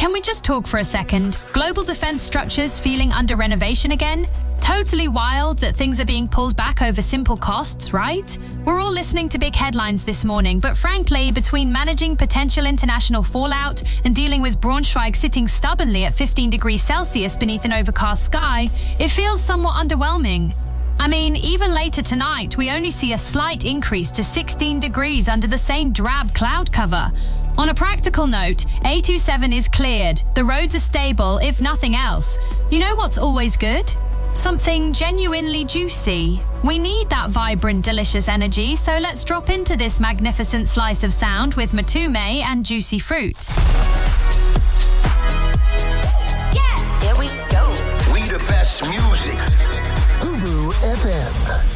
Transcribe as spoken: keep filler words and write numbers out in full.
Can we just talk for a second? Global defense structures feeling under renovation again? Totally wild that things are being pulled back over simple costs, right? We're all listening to big headlines this morning, but frankly, between managing potential international fallout and dealing with Braunschweig sitting stubbornly at fifteen degrees Celsius beneath an overcast sky, it feels somewhat underwhelming. I mean, even later tonight, we only see a slight increase to sixteen degrees under the same drab cloud cover. On a practical note, A twenty-seven is cleared. The roads are stable, if nothing else. You know what's always good? Something genuinely juicy. We need that vibrant, delicious energy, so let's drop into this magnificent slice of sound with Matume and Juicy Fruit. Yeah, here we go. We the best music. Fubu F M.